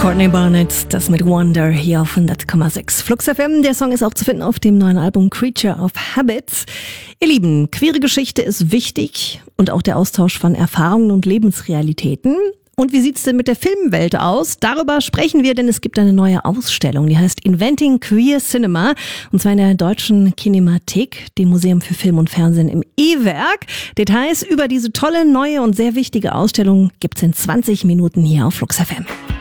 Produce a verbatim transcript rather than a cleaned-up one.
Courtney Barnett, das mit Wonder hier auf hundert Komma sechs. Flux F M, der Song ist auch zu finden auf dem neuen Album Creature of Habits. Ihr Lieben, queere Geschichte ist wichtig und auch der Austausch von Erfahrungen und Lebensrealitäten. Und wie sieht's denn mit der Filmwelt aus? Darüber sprechen wir, denn es gibt eine neue Ausstellung, die heißt Inventing Queer Cinema, und zwar in der Deutschen Kinemathek, dem Museum für Film und Fernsehen im E-Werk. Details über diese tolle, neue und sehr wichtige Ausstellung gibt's in zwanzig Minuten hier auf Flux F M.